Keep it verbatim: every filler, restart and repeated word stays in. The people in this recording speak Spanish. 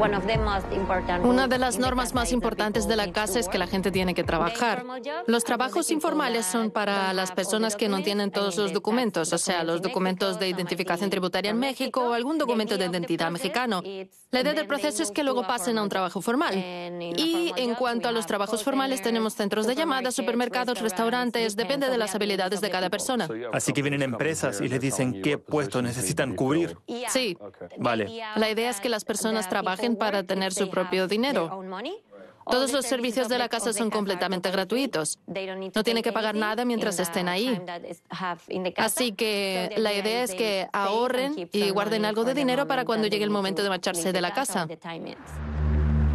Una de las normas más importantes de la casa es que la gente tiene que trabajar. Los trabajos informales son para las personas que no tienen todos los documentos, o sea, los documentos de identificación tributaria en México o algún documento de identidad mexicano. La idea del proceso es que luego pasen a un trabajo formal. Y en cuanto a los trabajos formales, tenemos centros de llamadas, supermercados, restaurantes, depende de las habilidades de cada persona. Así que vienen empresas y les dicen qué puestos necesitan cubrir. Sí. Vale. La idea es que las personas trabajen para tener su propio dinero. Todos los servicios de la casa son completamente gratuitos. No tienen que pagar nada mientras estén ahí. Así que la idea es que ahorren y guarden algo de dinero para cuando llegue el momento de marcharse de la casa.